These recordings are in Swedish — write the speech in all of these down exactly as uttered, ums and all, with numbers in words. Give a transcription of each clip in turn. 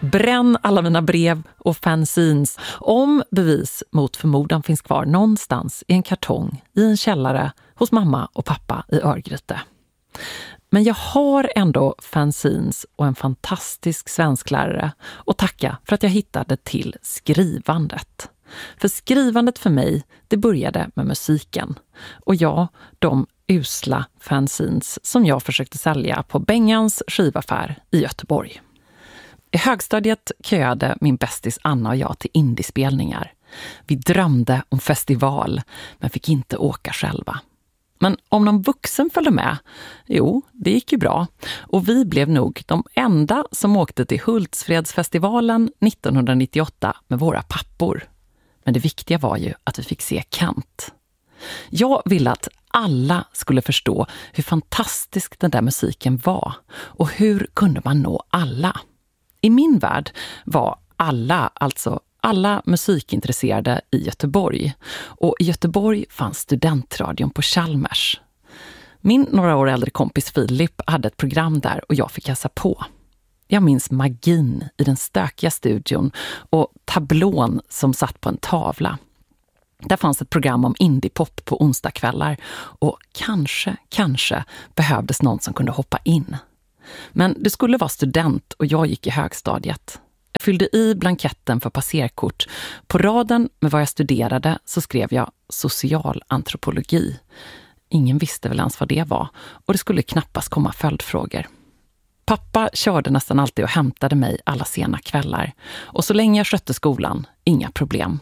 Bränn alla mina brev och fanzines om bevis mot förmodan finns kvar någonstans i en kartong i en källare hos mamma och pappa i Örgryte. Men jag har ändå fanzines och en fantastisk svensklärare att tacka för att jag hittade till skrivandet. För skrivandet för mig, det började med musiken. Och ja, de usla fanzines som jag försökte sälja på Bengans skivaffär i Göteborg. I högstadiet köade min bästis Anna och jag till indiespelningar. Vi drömde om festival, men fick inte åka själva. Men om någon vuxen följde med, jo, det gick ju bra. Och vi blev nog de enda som åkte till Hultsfredsfestivalen nittonhundranittioåtta med våra pappor. Men det viktiga var ju att vi fick se Kent. Jag ville att alla skulle förstå hur fantastisk den där musiken var. Och hur kunde man nå alla? I min värld var alla, alltså alla musikintresserade i Göteborg. Och i Göteborg fanns studentradion på Chalmers. Min några år äldre kompis Filip hade ett program där och jag fick hälsa på. Jag minns magin i den stökiga studion och tablån som satt på en tavla. Där fanns ett program om indiepop på onsdagskvällar och kanske, kanske behövdes någon som kunde hoppa in. Men det skulle vara student och jag gick i högstadiet. Jag fyllde i blanketten för passerkort. På raden med vad jag studerade så skrev jag socialantropologi. Ingen visste väl ens vad det var och det skulle knappast komma följdfrågor. Pappa körde nästan alltid och hämtade mig alla sena kvällar. Och så länge jag skötte skolan, inga problem.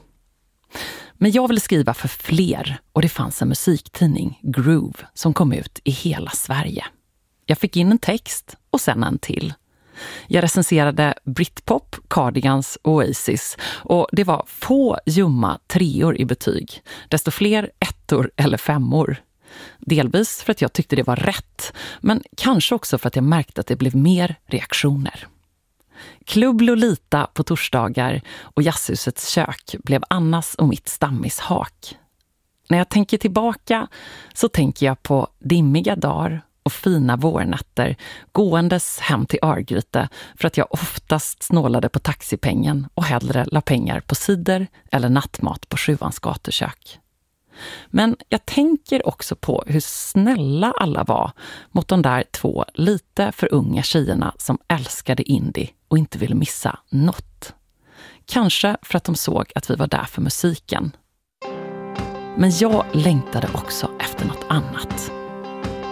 Men jag ville skriva för fler och det fanns en musiktidning, Groove, som kom ut i hela Sverige. Jag fick in en text och sen en till. Jag recenserade Britpop, Cardigans och Oasis och det var få ljumma treor i betyg, desto fler ettor eller femmor. Delvis för att jag tyckte det var rätt, men kanske också för att jag märkte att det blev mer reaktioner. Klubb Lolita på torsdagar och Jazzhusets kök blev Annas och mitt stammishak. När jag tänker tillbaka så tänker jag på dimmiga dagar och fina vårnätter gåendes hem till Örgryte för att jag oftast snålade på taxipengen och hellre la pengar på cider eller nattmat på Sjuans gatukök. Men jag tänker också på hur snälla alla var mot de där två lite för unga tjejerna som älskade indie och inte ville missa något. Kanske för att de såg att vi var där för musiken. Men jag längtade också efter något annat.